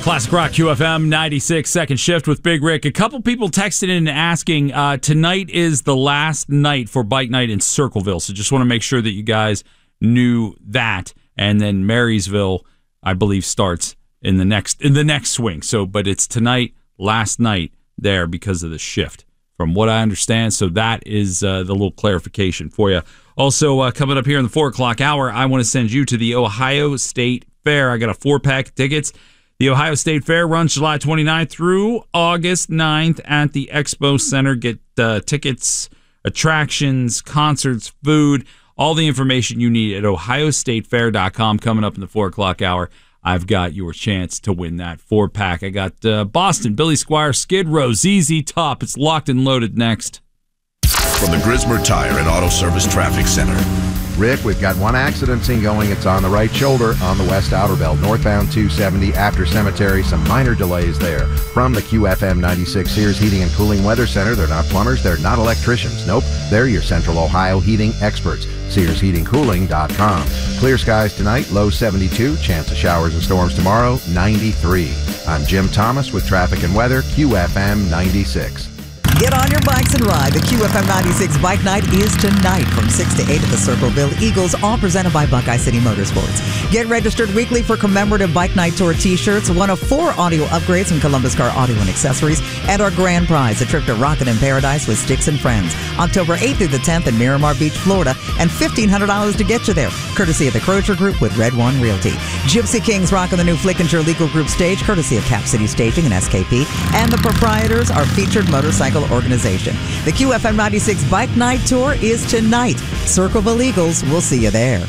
Classic Rock QFM 96 second shift with Big Rick. A couple people texted in asking, tonight is the last night for Bike Night in Circleville. So just want to make sure that you guys knew that. And then Marysville, I believe, starts in the next swing. So, but it's tonight, last night there because of the shift, from what I understand. So that is the little clarification for you. Also, coming up here in the 4 o'clock hour, I want to send you to the Ohio State Fair. I got a 4-pack of tickets. The Ohio State Fair runs July 29th through August 9th at the Expo Center. Get tickets, attractions, concerts, food, all the information you need at ohiostatefair.com. Coming up in the 4 o'clock hour, I've got your chance to win that 4-pack. I got Boston, Billy Squier, Skid Row, ZZ Top. It's locked and loaded next. From the Grismer Tire and Auto Service Traffic Center. Rick, we've got one accident scene going. It's on the right shoulder on the West Outer Belt, northbound 270 after Cemetery. Some minor delays there. From the QFM 96 Sears Heating and Cooling Weather Center, they're not plumbers, they're not electricians. Nope, they're your Central Ohio heating experts. SearsHeatingCooling.com. Clear skies tonight, low 72. Chance of showers and storms tomorrow, 93. I'm Jim Thomas with Traffic and Weather, QFM 96. Get on your bikes and ride. The QFM 96 Bike Night is tonight from 6 to 8 at the Circleville Eagles, all presented by Buckeye City Motorsports. Get registered weekly for commemorative Bike Night Tour t-shirts, one of 4 audio upgrades from Columbus Car Audio and Accessories, and our grand prize, a trip to Rockin' in Paradise with Sticks and Friends, October 8th through the 10th in Miramar Beach, Florida, and $1,500 to get you there, courtesy of the Crozier Group with Red One Realty. Gypsy Kings rocking the new Flickinger Legal Group stage, courtesy of Cap City Staging and SKP, and the proprietors are Featured Motorcycle Organization. The QFM 96 Bike Night Tour is tonight. Circleville Eagles, we'll see you there.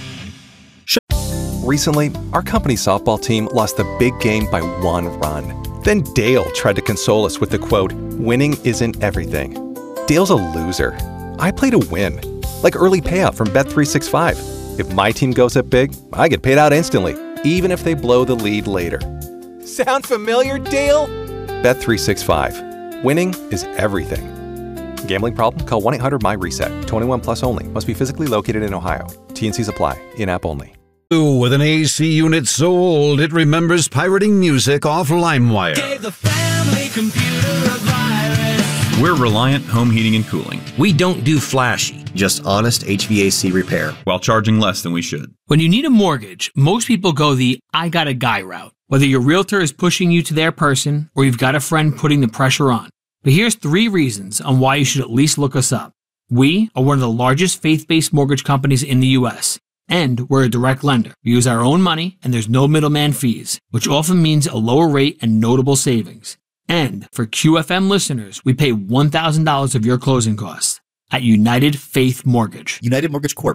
Recently, our company softball team lost the big game by 1 run. Then Dale tried to console us with the quote, "Winning isn't everything." Dale's a loser. I play to win, like early payout from Bet365. If my team goes up big, I get paid out instantly, even if they blow the lead later. Sound familiar, Dale? Bet365. Winning is everything. Gambling problem? Call 1-800-MY-RESET. 21 plus only. Must be physically located in Ohio. T&Cs apply. In-app only. With an AC unit so old, it remembers pirating music off LimeWire. Gave the family computer a virus. We're Reliant Home Heating and Cooling. We don't do flashy, just honest HVAC repair. While charging less than we should. When you need a mortgage, most people go the I got a guy route. Whether your realtor is pushing you to their person or you've got a friend putting the pressure on. But here's 3 reasons on why you should at least look us up. We are one of the largest faith-based mortgage companies in the U.S., and we're a direct lender. We use our own money, and there's no middleman fees, which often means a lower rate and notable savings. And for QFM listeners, we pay $1,000 of your closing costs at United Faith Mortgage. United Mortgage Corp.